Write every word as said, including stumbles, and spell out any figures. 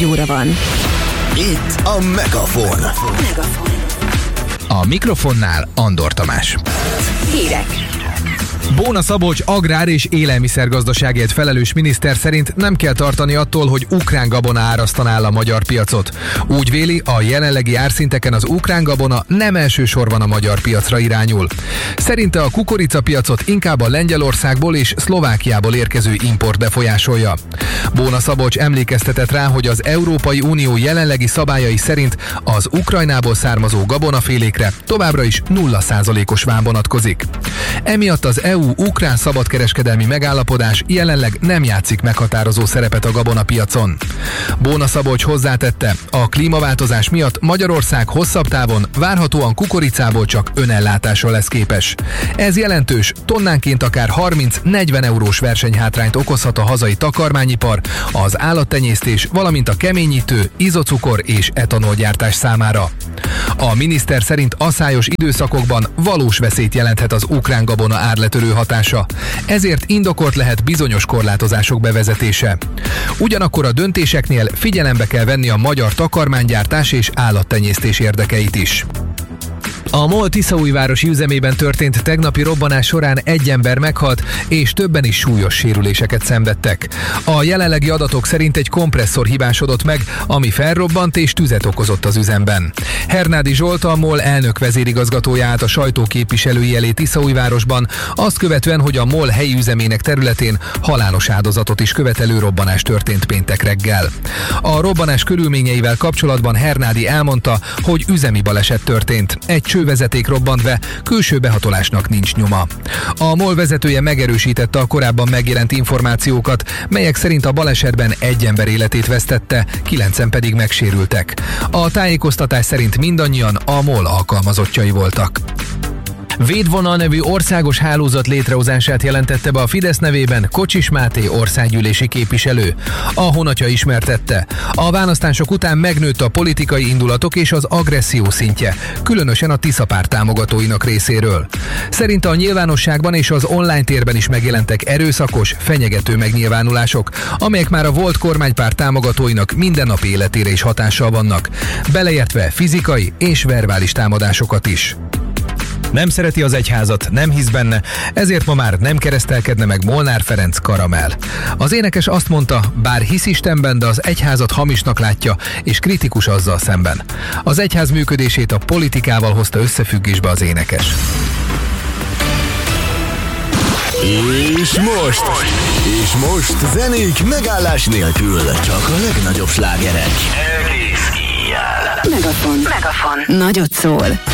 egy óra van. Itt a Megafon. Megafon. A mikrofonnál Andor Tamás. Hírek. Bóna Szabolcs agrár- és élelmiszergazdaságért felelős miniszter szerint nem kell tartani attól, hogy ukrán gabona árasztaná el a magyar piacot. Úgy véli, a jelenlegi árszinteken az ukrán gabona nem elsősorban a magyar piacra irányul. Szerinte a kukoricapiacot inkább a Lengyelországból és Szlovákiából érkező import befolyásolja. Bóna Szabolcs emlékeztetett rá, hogy az Európai Unió jelenlegi szabályai szerint az Ukrajnából származó gabonafélékre továbbra is nulla százalékos vám vonatkozik. Emiatt az é u-ukrán szabadkereskedelmi megállapodás jelenleg nem játszik meghatározó szerepet a gabonapiacon. Bóna Szabolcs hozzátette, a klímaváltozás miatt Magyarország hosszabb távon várhatóan kukoricából csak önellátásra lesz képes. Ez jelentős, tonnánként akár harminc-negyven eurós versenyhátrányt okozhat a hazai takarmányipar, az állattenyésztés, valamint a keményítő, izocukor és etanolgyártás számára. A miniszter szerint aszályos időszakokban valós veszélyt jelenthet az ukrán gabona árletörő hatása, ezért indokolt lehet bizonyos korlátozások bevezetése. Ugyanakkor a döntéseknél figyelembe kell venni a magyar takarmánygyártás és állattenyésztés érdekeit is. A MOL Tiszaújvárosi üzemében történt tegnapi robbanás során egy ember meghalt, és többen is súlyos sérüléseket szenvedtek. A jelenlegi adatok szerint egy kompresszor hibásodott meg, ami felrobbant és tüzet okozott az üzemben. Hernádi Zsolt, a MOL elnök vezérigazgatója állt a sajtó képviselői elé Tiszaújvárosban, azt követően, hogy a MOL helyi üzemének területén halálos áldozatot is követelő robbanás történt péntek reggel. A robbanás körülményeivel kapcsolatban Hernádi elmondta, hogy üzemi baleset történt. Egy csővezeték robbant be, külső behatolásnak nincs nyoma. A MOL vezetője megerősítette a korábban megjelent információkat, melyek szerint a balesetben egy ember életét vesztette, kilencen pedig megsérültek. A tájékoztatás szerint mindannyian a MOL alkalmazottjai voltak. Védvonal nevű országos hálózat létrehozását jelentette be a Fidesz nevében Kocsis Máté országgyűlési képviselő. A honatja ismertette. A választások után megnőtt a politikai indulatok és az agresszió szintje, különösen a Tisza párt támogatóinak részéről. Szerinte a nyilvánosságban és az online térben is megjelentek erőszakos, fenyegető megnyilvánulások, amelyek már a volt kormánypárt támogatóinak mindennapi életére is hatással vannak, beleértve fizikai és verbális támadásokat is. Nem szereti az egyházat, nem hisz benne, ezért ma már nem keresztelkedne meg Molnár Ferenc Karamell. Az énekes azt mondta, bár hisz Istenben, de az egyházat hamisnak látja, és kritikus azzal szemben. Az egyház működését a politikával hozta összefüggésbe az énekes. És most, és most zenék megállás nélkül, csak a legnagyobb slágerek. Egész éjjel. Megafon. Megafon. Nagyot szól.